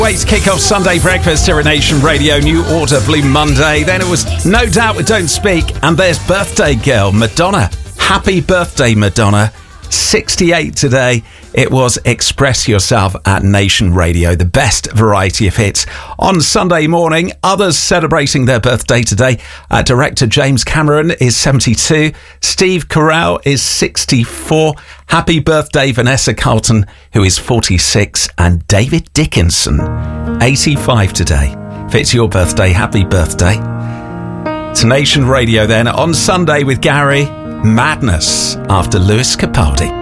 Waits kick off Sunday breakfast here at Nation Radio. New Order, Blue Monday. Then it was No Doubt with Don't Speak. And there's birthday girl, Madonna. Happy birthday, Madonna. 68 today. It was Express Yourself at Nation Radio, the best variety of hits on Sunday morning. Others celebrating their birthday today. Director James Cameron is 72. Steve Carell is 64. Happy birthday, Vanessa Carlton, who is 46. And David Dickinson, 85 today. If it's your birthday, happy birthday. To Nation Radio then on Sunday with Gary. Madness after Lewis Capaldi.